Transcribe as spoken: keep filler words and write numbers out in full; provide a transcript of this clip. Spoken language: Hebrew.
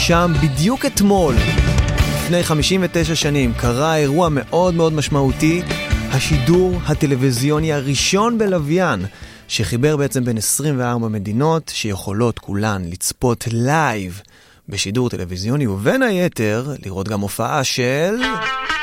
שם בדיוק אתמול, לפני חמישים ותשע שנים, קרה אירוע מאוד מאוד משמעותי, השידור הטלוויזיוני הראשון בלוויין, שחיבר בעצם בין עשרים וארבע מדינות, שיכולות כולן לצפות לייב בשידור טלוויזיוני, ובין היתר לראות גם הופעה של